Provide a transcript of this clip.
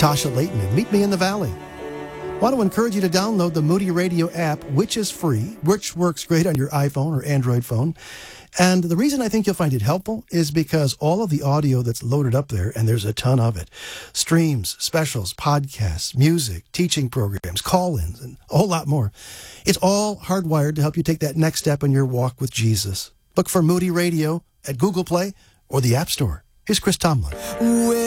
Tasha Layton and Meet Me in the Valley. I want to encourage you to download the Moody Radio app, which is free, which works great on your iPhone or Android phone. And the reason I think you'll find it helpful is because all of the audio that's loaded up there, and there's a ton of it, streams, specials, podcasts, music, teaching programs, call-ins, and a whole lot more. It's all hardwired to help you take that next step in your walk with Jesus. Look for Moody Radio at Google Play or the App Store. Here's Chris Tomlin.